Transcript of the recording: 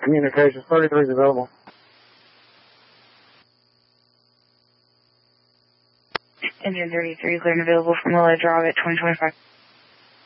Communications 33 is available. Engine 33 clear and available from Willow Drive at 2025.